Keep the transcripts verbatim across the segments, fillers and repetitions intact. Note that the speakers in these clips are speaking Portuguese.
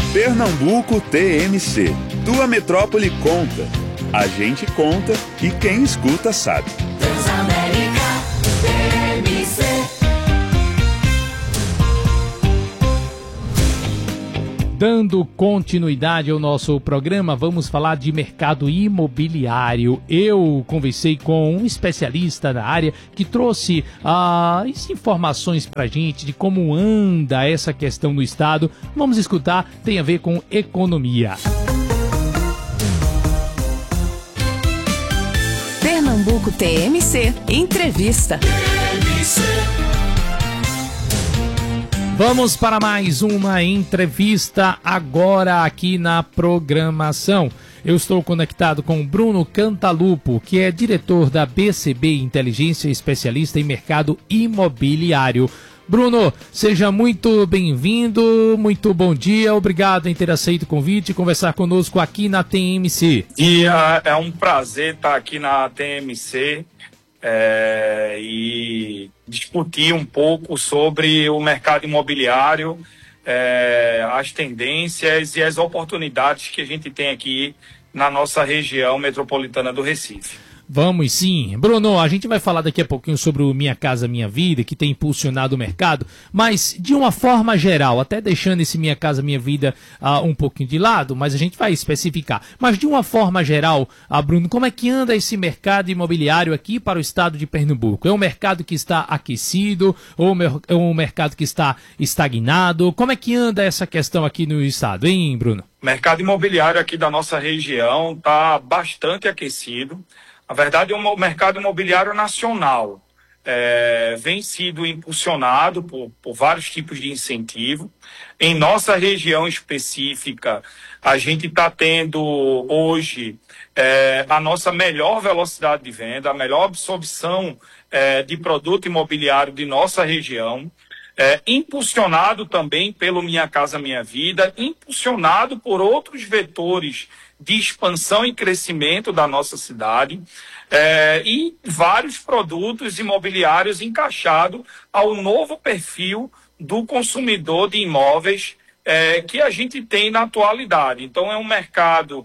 Pernambuco T M C. Tua metrópole conta. A gente conta e quem escuta sabe. Transamérica T M C. Dando continuidade ao nosso programa, vamos falar de mercado imobiliário. Eu conversei com um especialista na área que trouxe ah, as informações para a gente de como anda essa questão no estado. Vamos escutar, tem a ver com economia. Pernambuco T M C, entrevista. T M C. Vamos para mais uma entrevista agora aqui na programação. Eu estou conectado com Bruno Cantalupo, que é diretor da B C B Inteligência, especialista em mercado imobiliário. Bruno, seja muito bem-vindo, muito bom dia, obrigado em ter aceito o convite e conversar conosco aqui na T M C. E é um prazer estar aqui na T M C. É, e discutir um pouco sobre o mercado imobiliário, é, as tendências e as oportunidades que a gente tem aqui na nossa região metropolitana do Recife. Vamos sim. Bruno, a gente vai falar daqui a pouquinho sobre o Minha Casa Minha Vida, que tem impulsionado o mercado, mas de uma forma geral, até deixando esse Minha Casa Minha Vida uh, um pouquinho de lado, mas a gente vai especificar. Mas de uma forma geral, uh, Bruno, como é que anda esse mercado imobiliário aqui para o estado de Pernambuco? É um mercado que está aquecido ou é um mercado que está estagnado? Como é que anda essa questão aqui no estado, hein, Bruno? O mercado imobiliário aqui da nossa região está bastante aquecido. Na verdade, é um mercado imobiliário nacional. É, vem sido impulsionado por, por vários tipos de incentivo. Em nossa região específica, a gente está tendo hoje é, a nossa melhor velocidade de venda, a melhor absorção é, de produto imobiliário de nossa região, é, impulsionado também pelo Minha Casa Minha Vida, impulsionado por outros vetores de expansão e crescimento da nossa cidade, é, e vários produtos imobiliários encaixados ao novo perfil do consumidor de imóveis é, que a gente tem na atualidade. Então é um mercado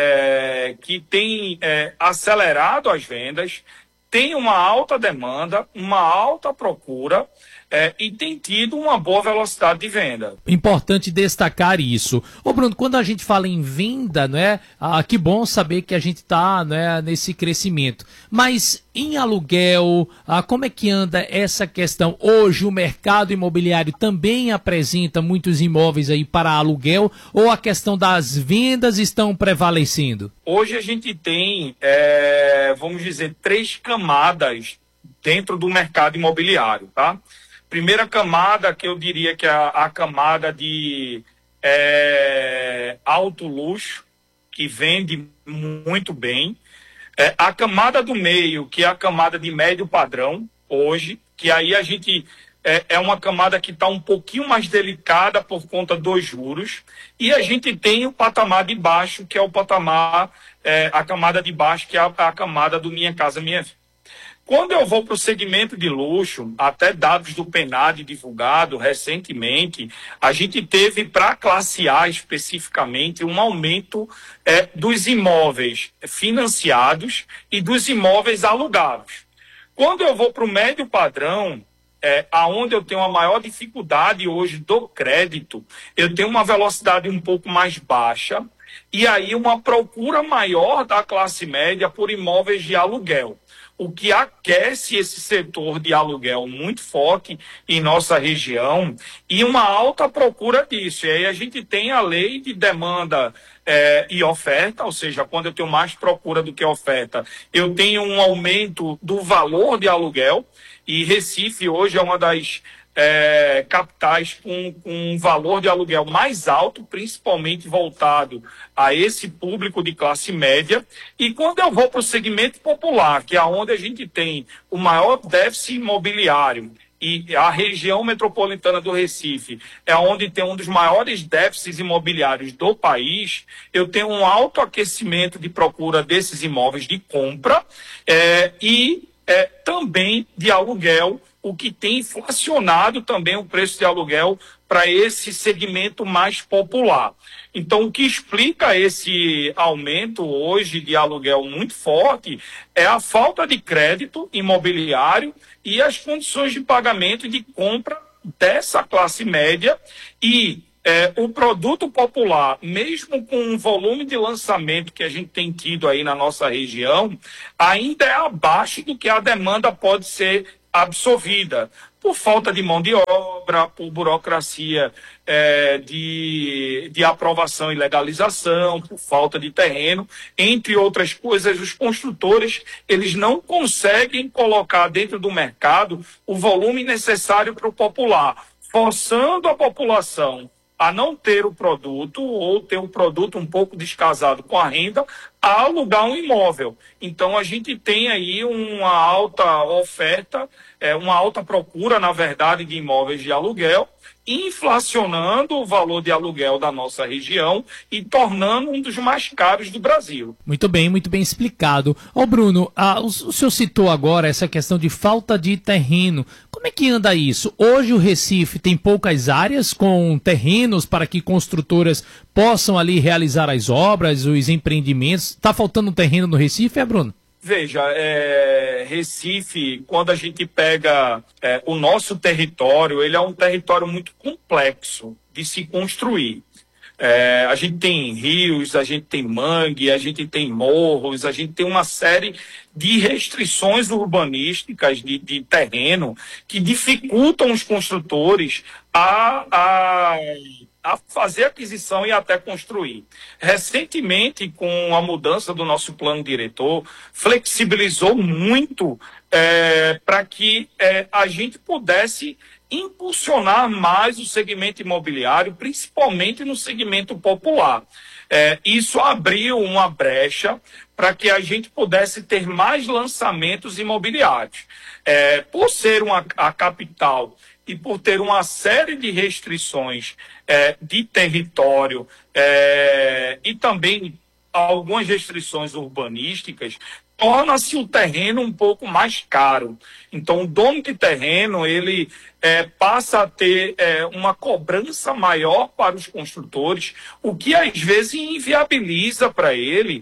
é, que tem é, acelerado as vendas, tem uma alta demanda, uma alta procura, É, e tem tido uma boa velocidade de venda. Importante destacar isso. Ô Bruno, quando a gente fala em venda, né, ah, que bom saber que a gente está, né, nesse crescimento. Mas em aluguel, ah, como é que anda essa questão? Hoje o mercado imobiliário também apresenta muitos imóveis aí para aluguel ou a questão das vendas estão prevalecendo? Hoje a gente tem, é, vamos dizer, três camadas dentro do mercado imobiliário, tá? Primeira camada, que eu diria que é a, a camada de é, alto luxo, que vende muito bem. É, a camada do meio, que é a camada de médio padrão, hoje, que aí a gente é, é uma camada que está um pouquinho mais delicada por conta dos juros. E a gente tem o patamar de baixo, que é o patamar, é, a camada de baixo, que é a, a camada do Minha Casa Minha Vida. Quando eu vou para o segmento de luxo, até dados do PENAD divulgado recentemente, a gente teve para a classe A especificamente um aumento é, dos imóveis financiados e dos imóveis alugados. Quando eu vou para o médio padrão, é, aonde eu tenho a maior dificuldade hoje do crédito, eu tenho uma velocidade um pouco mais baixa e aí uma procura maior da classe média por imóveis de aluguel, o que aquece esse setor de aluguel muito forte em nossa região e uma alta procura disso. E aí a gente tem a lei de demanda é, e oferta, ou seja, quando eu tenho mais procura do que oferta, eu tenho um aumento do valor de aluguel, e Recife hoje é uma das É, capitais com, com um valor de aluguel mais alto, principalmente voltado a esse público de classe média. E quando eu vou para o segmento popular, que é onde a gente tem o maior déficit imobiliário, e a região metropolitana do Recife é onde tem um dos maiores déficits imobiliários do país, eu tenho um alto aquecimento de procura desses imóveis de compra é, e é, também de aluguel, o que tem inflacionado também o preço de aluguel para esse segmento mais popular. Então, o que explica esse aumento hoje de aluguel muito forte é a falta de crédito imobiliário e as condições de pagamento e de compra dessa classe média e é, o produto popular, mesmo com um volume de lançamento que a gente tem tido aí na nossa região, ainda é abaixo do que a demanda pode ser absorvida, por falta de mão de obra, por burocracia é, de, de aprovação e legalização, por falta de terreno, entre outras coisas. Os construtores eles não conseguem colocar dentro do mercado o volume necessário para o popular, forçando a população a não ter o produto ou ter o produto um pouco descasado com a renda, a alugar um imóvel. Então, a gente tem aí uma alta oferta, é, uma alta procura, na verdade, de imóveis de aluguel, inflacionando o valor de aluguel da nossa região e tornando um dos mais caros do Brasil. Muito bem, muito bem explicado. Ô Bruno, ah, o, o senhor citou agora essa questão de falta de terreno. Como é que anda isso? Hoje o Recife tem poucas áreas com terrenos para que construtoras possam ali realizar as obras, os empreendimentos. Está faltando terreno no Recife, é, Bruno? Veja, é, Recife, quando a gente pega é, o nosso território, ele é um território muito complexo de se construir. É, a gente tem rios, a gente tem mangue, a gente tem morros, a gente tem uma série de restrições urbanísticas de, de terreno que dificultam os construtores a... a a fazer aquisição e até construir. Recentemente, com a mudança do nosso plano diretor, flexibilizou muito é, para que é, a gente pudesse impulsionar mais o segmento imobiliário, principalmente no segmento popular. É, isso abriu uma brecha para que a gente pudesse ter mais lançamentos imobiliários. É, por ser uma, a capital e por ter uma série de restrições é, de território é, e também algumas restrições urbanísticas, torna-se o terreno um pouco mais caro. Então, o dono de terreno, ele é, passa a ter é, uma cobrança maior para os construtores, o que às vezes inviabiliza para ele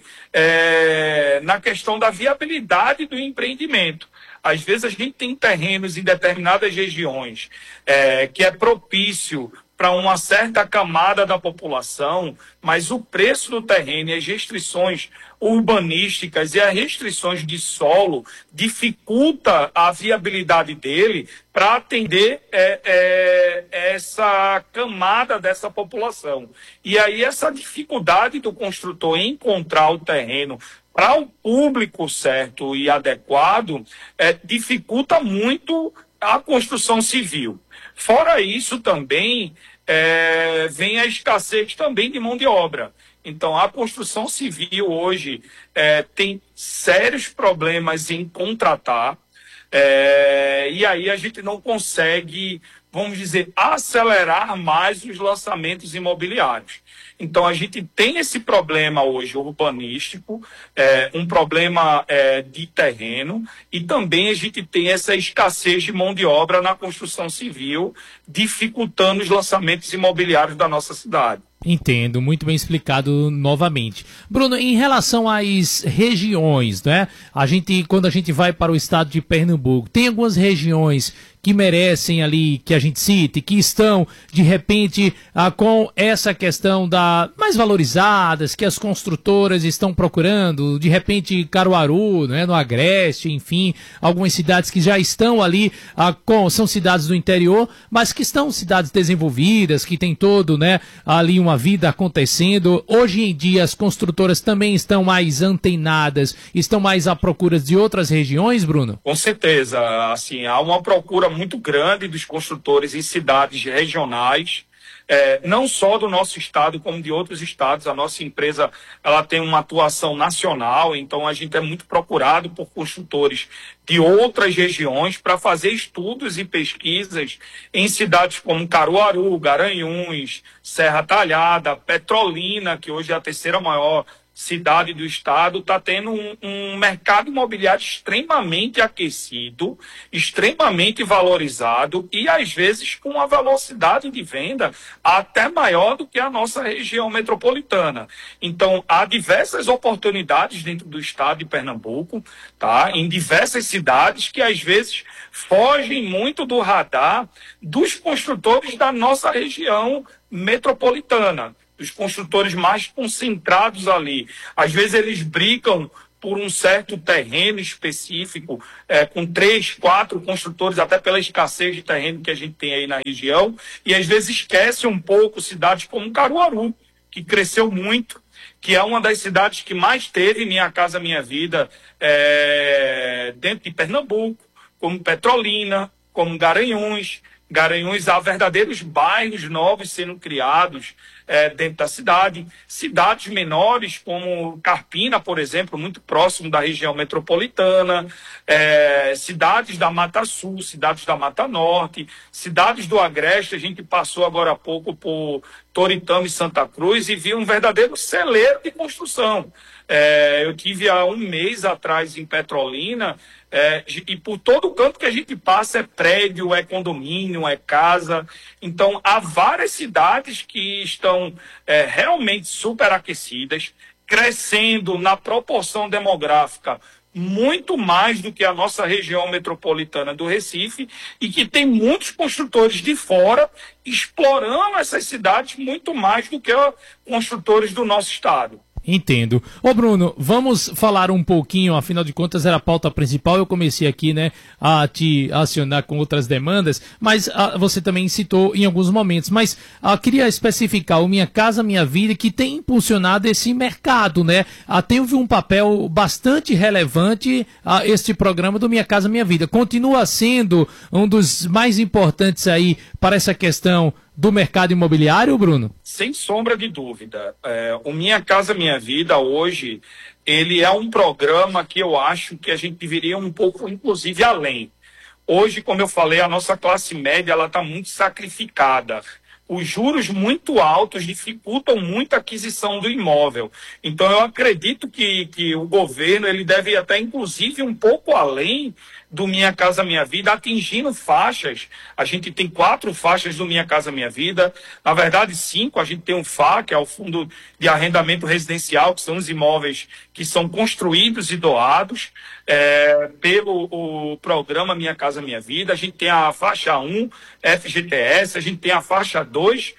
é, na questão da viabilidade do empreendimento. Às vezes a gente tem terrenos em determinadas regiões é, que é propício para uma certa camada da população, mas o preço do terreno e as restrições urbanísticas e as restrições de solo dificulta a viabilidade dele para atender é, é, essa camada dessa população. E aí essa dificuldade do construtor em encontrar o terreno para o público certo e adequado, é, dificulta muito a construção civil. Fora isso também, é, vem a escassez também de mão de obra. Então, a construção civil hoje é, tem sérios problemas em contratar, é, e aí a gente não consegue, vamos dizer, acelerar mais os lançamentos imobiliários. Então, a gente tem esse problema hoje urbanístico, é, um problema é, de terreno, e também a gente tem essa escassez de mão de obra na construção civil, dificultando os lançamentos imobiliários da nossa cidade. Entendo, muito bem explicado novamente. Bruno, em relação às regiões, né? A gente, quando a gente vai para o estado de Pernambuco, tem algumas regiões que merecem ali, que a gente cite, que estão, de repente, ah, com essa questão da mais valorizadas, que as construtoras estão procurando, de repente Caruaru, né, no Agreste, enfim, algumas cidades que já estão ali, ah, com, são cidades do interior, mas que estão cidades desenvolvidas, que tem todo, né, ali uma vida acontecendo. Hoje em dia as construtoras também estão mais antenadas, estão mais à procura de outras regiões, Bruno? Com certeza, assim, há uma procura muito grande dos construtores em cidades regionais, é, não só do nosso estado, como de outros estados. A nossa empresa ela tem uma atuação nacional, então a gente é muito procurado por construtores de outras regiões para fazer estudos e pesquisas em cidades como Caruaru, Garanhuns, Serra Talhada, Petrolina, que hoje é a terceira maior cidade do estado está tendo um, um mercado imobiliário extremamente aquecido, extremamente valorizado e, às vezes, com uma velocidade de venda até maior do que a nossa região metropolitana. Então, há diversas oportunidades dentro do estado de Pernambuco, tá? Em diversas cidades que, às vezes, fogem muito do radar dos construtores da nossa região metropolitana, dos construtores mais concentrados ali. Às vezes eles brigam por um certo terreno específico, é, com três, quatro construtores, até pela escassez de terreno que a gente tem aí na região, e às vezes esquece um pouco cidades como Caruaru, que cresceu muito, que é uma das cidades que mais teve Minha Casa Minha Vida é, dentro de Pernambuco, como Petrolina, como Garanhuns. Garanhuns, há verdadeiros bairros novos sendo criados é, dentro da cidade. Cidades menores, como Carpina, por exemplo, muito próximo da região metropolitana. É, cidades da Mata Sul, cidades da Mata Norte, cidades do Agreste. A gente passou agora há pouco por Toritama e Santa Cruz e viu um verdadeiro celeiro de construção. É, eu tive há um mês atrás em Petrolina, é, e por todo canto que a gente passa é prédio, é condomínio, é casa. Então, há várias cidades que estão é, realmente superaquecidas, crescendo na proporção demográfica muito mais do que a nossa região metropolitana do Recife, e que tem muitos construtores de fora explorando essas cidades muito mais do que construtores do nosso estado. Entendo. Ô Bruno, vamos falar um pouquinho, afinal de contas era a pauta principal, eu comecei aqui, né, a te acionar com outras demandas, mas a, você também citou em alguns momentos, mas a, queria especificar o Minha Casa Minha Vida, que tem impulsionado esse mercado, né, a, teve um papel bastante relevante a, este programa do Minha Casa Minha Vida, continua sendo um dos mais importantes aí para essa questão do mercado imobiliário, Bruno? Sem sombra de dúvida. É, o Minha Casa Minha Vida hoje, ele é um programa que eu acho que a gente deveria um pouco, inclusive, além. Hoje, como eu falei, a nossa classe média ela está muito sacrificada. Os juros muito altos dificultam muito a aquisição do imóvel. Então, eu acredito que, que o governo ele deve ir até, inclusive, um pouco além do Minha Casa Minha Vida, atingindo faixas. A gente tem quatro faixas do Minha Casa Minha Vida. Na verdade, cinco. A gente tem um F A, que é o Fundo de Arrendamento Residencial, que são os imóveis que são construídos e doados é, pelo o programa Minha Casa Minha Vida. A gente tem a faixa um, F G T S. A gente tem a faixa dois,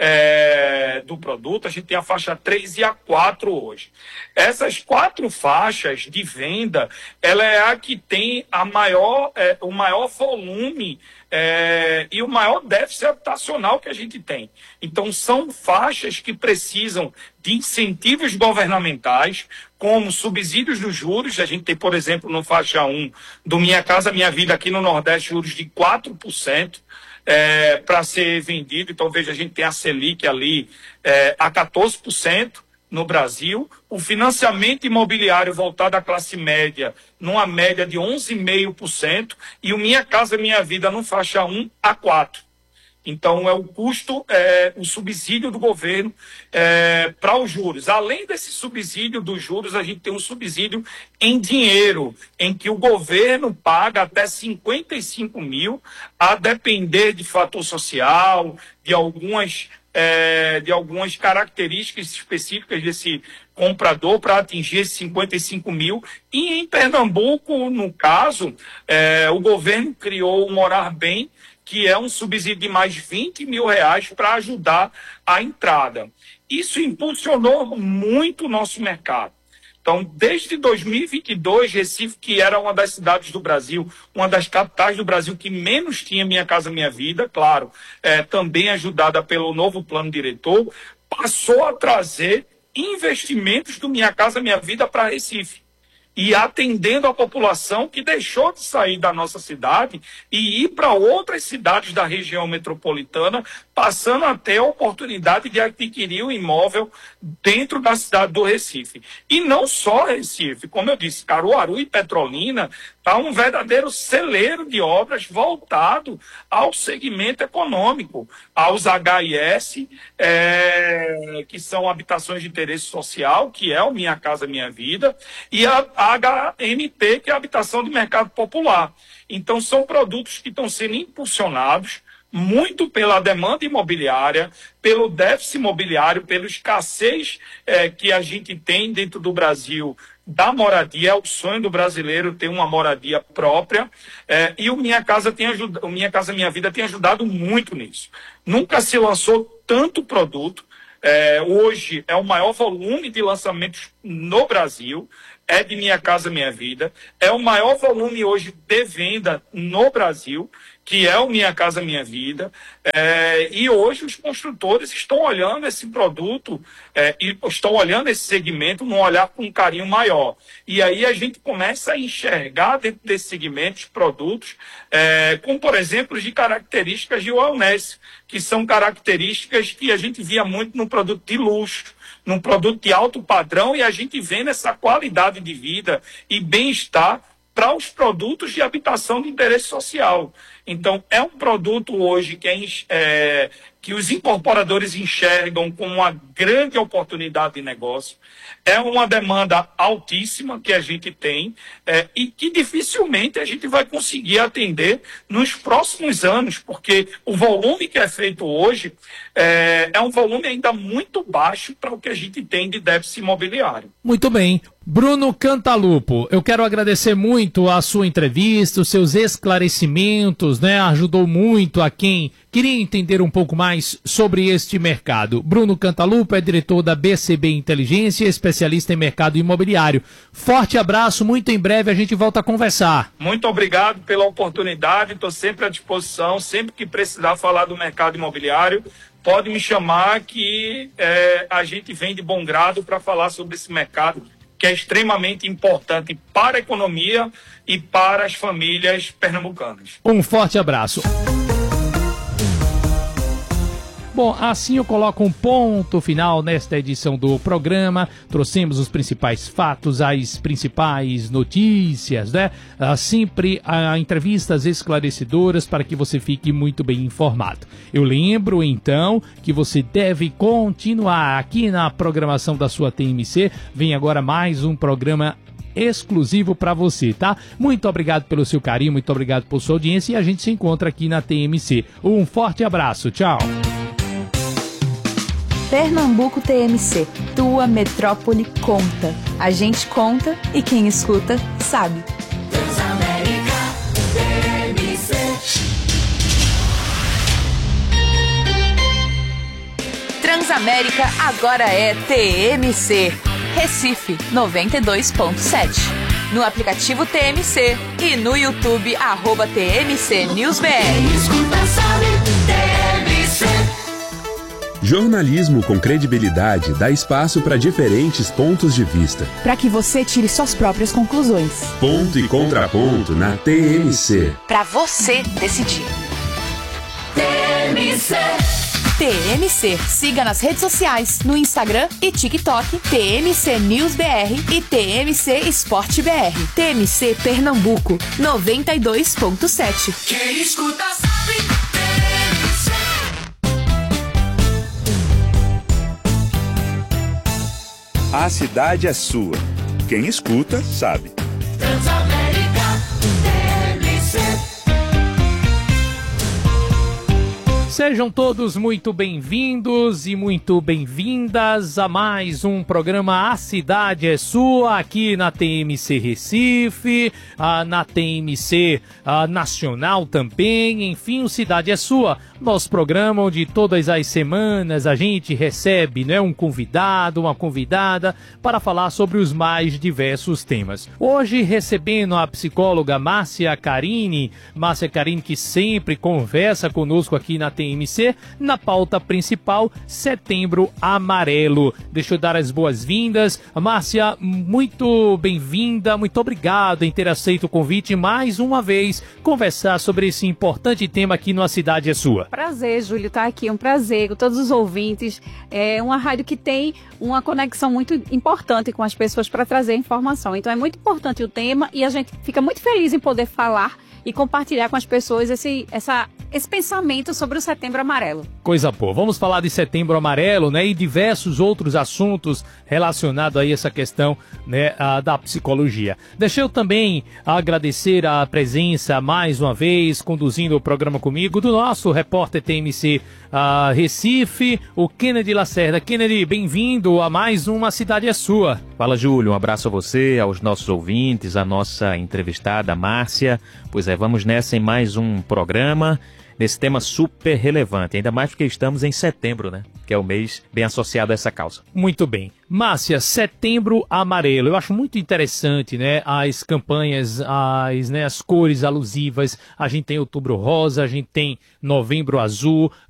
É, do produto, a gente tem a faixa três e a quatro hoje. Essas quatro faixas de venda, ela é a que tem a maior, é, o maior volume é, e o maior déficit habitacional que a gente tem. Então, são faixas que precisam de incentivos governamentais, como subsídios dos juros. A gente tem, por exemplo, no faixa um do Minha Casa Minha Vida aqui no Nordeste, juros de quatro por cento. É, para ser vendido. Então, veja, a gente tem a Selic ali é, a quatorze por cento no Brasil, o financiamento imobiliário voltado à classe média numa média de onze vírgula cinco por cento e o Minha Casa Minha Vida no faixa um a quatro. Então, é o custo, é, o subsídio do governo é, para os juros. Além desse subsídio dos juros, a gente tem um subsídio em dinheiro, em que o governo paga até cinquenta e cinco mil, a depender de fator social, de algumas, é, de algumas características específicas desse comprador para atingir esses cinquenta e cinco mil. E em Pernambuco, no caso, é, o governo criou o Morar Bem, que é um subsídio de mais vinte mil reais para ajudar a entrada. Isso impulsionou muito o nosso mercado. Então, desde dois mil e vinte e dois, Recife, que era uma das cidades do Brasil, uma das capitais do Brasil que menos tinha Minha Casa Minha Vida, claro, é, também ajudada pelo novo plano diretor, passou a trazer investimentos do Minha Casa Minha Vida para Recife. E atendendo a população que deixou de sair da nossa cidade e ir para outras cidades da região metropolitana, passando a ter a oportunidade de adquirir o imóvel dentro da cidade do Recife. E não só Recife, como eu disse, Caruaru e Petrolina está um verdadeiro celeiro de obras voltado ao segmento econômico. aos H I S, é, que são habitações de interesse social, que é o Minha Casa Minha Vida, e a H M P, que é a habitação de mercado popular. Então, são produtos que estão sendo impulsionados muito pela demanda imobiliária, pelo déficit imobiliário, pela escassez é, que a gente tem dentro do Brasil da moradia. É o sonho do brasileiro ter uma moradia própria, é, e o Minha Casa tem ajudado, o Minha Casa Minha Vida tem ajudado muito nisso. Nunca se lançou tanto produto. É, hoje é o maior volume de lançamentos no Brasil, é de Minha Casa Minha Vida, é o maior volume hoje de venda no Brasil, que é o Minha Casa Minha Vida, é, e hoje os construtores estão olhando esse produto, é, e estão olhando esse segmento num olhar com um carinho maior. E aí a gente começa a enxergar dentro desse segmento produtos, é, como por exemplo, de características de wellness, que são características que a gente via muito no produto de luxo, num produto de alto padrão, e a gente vê nessa qualidade de vida e bem-estar para os produtos de habitação de interesse social. Então, é um produto hoje que, é, é, que os incorporadores enxergam como uma grande oportunidade de negócio. É uma demanda altíssima que a gente tem, é, e que dificilmente a gente vai conseguir atender nos próximos anos, porque o volume que é feito hoje é, é um volume ainda muito baixo para o que a gente tem de déficit imobiliário. Muito bem. Bruno Cantalupo, eu quero agradecer muito a sua entrevista, os seus esclarecimentos, né? Ajudou muito a quem queria entender um pouco mais sobre este mercado. Bruno Cantalupo é diretor da B C B Inteligência, especialista em mercado imobiliário. Forte abraço, muito em breve a gente volta a conversar. Muito obrigado pela oportunidade, estou sempre à disposição, sempre que precisar falar do mercado imobiliário, pode me chamar que é, a gente vem de bom grado para falar sobre esse mercado, que é extremamente importante para a economia e para as famílias pernambucanas. Um forte abraço. Bom, assim eu coloco um ponto final nesta edição do programa. Trouxemos os principais fatos, as principais notícias, né? Ah, sempre ah, entrevistas esclarecedoras para que você fique muito bem informado. Eu lembro, então, que você deve continuar aqui na programação da sua T M C. Vem agora mais um programa exclusivo para você, tá? Muito obrigado pelo seu carinho, muito obrigado por sua audiência e a gente se encontra aqui na T M C. Um forte abraço, tchau! Pernambuco T M C, tua metrópole conta. A gente conta e quem escuta sabe. Transamérica T M C. Transamérica agora é T M C. Recife noventa e dois ponto sete. No aplicativo T M C e no YouTube, arroba T M C News B R. Quem escuta sabe, T M C. Jornalismo com credibilidade dá espaço para diferentes pontos de vista. Para que você tire suas próprias conclusões. Ponto e contraponto na T M C. Para você decidir. T M C. T M C. Siga nas redes sociais, no Instagram e TikTok, T M C News B R e T M C Esporte B R. T M C Pernambuco, noventa e dois ponto sete. Quem escuta sabe, T M C. A cidade é sua. Quem escuta, sabe. Transamérica T M C. Sejam todos muito bem-vindos e muito bem-vindas a mais um programa A Cidade é Sua, aqui na T M C Recife, ah, na T M C ah, Nacional também, enfim, o Cidade é Sua, nosso programa onde todas as semanas a gente recebe, né, um convidado, uma convidada para falar sobre os mais diversos temas. Hoje recebendo a psicóloga Márcia Carini, Márcia Carini que sempre conversa conosco aqui na T M C, na pauta principal, Setembro Amarelo. Deixa eu dar as boas-vindas. Márcia, muito bem-vinda, muito obrigado em ter aceito o convite mais uma vez, conversar sobre esse importante tema aqui no A Cidade é Sua. Prazer, Júlio, estar aqui, um prazer com todos os ouvintes. É uma rádio que tem uma conexão muito importante com as pessoas para trazer informação. Então é muito importante o tema e a gente fica muito feliz em poder falar e compartilhar com as pessoas esse, essa, esse pensamento sobre o Setembro Amarelo. Coisa boa. Vamos falar de Setembro Amarelo, né, e diversos outros assuntos relacionados aí a essa questão, né, a, da psicologia. Deixa eu também agradecer a presença mais uma vez, conduzindo o programa comigo, do nosso repórter T M C a Recife, o Kennedy Lacerda. Kennedy, bem-vindo a mais uma Cidade é Sua. Fala, Júlio, um abraço a você, aos nossos ouvintes, a nossa entrevistada Márcia. Pois é, vamos nessa em mais um programa, nesse tema super relevante, ainda mais porque estamos em setembro, né? Que é o mês bem associado a essa causa. Muito bem. Márcia, Setembro Amarelo. Eu acho muito interessante, né, as campanhas, as, né, as cores alusivas. A gente tem Outubro Rosa, a gente tem Novembro Azul.